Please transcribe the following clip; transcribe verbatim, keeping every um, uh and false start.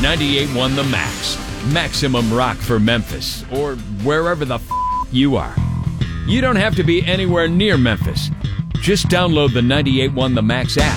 ninety-eight point one The Max. Maximum rock for Memphis, or wherever the f*** you are. You don't have to be anywhere near Memphis. Just download the ninety-eight point one The Max app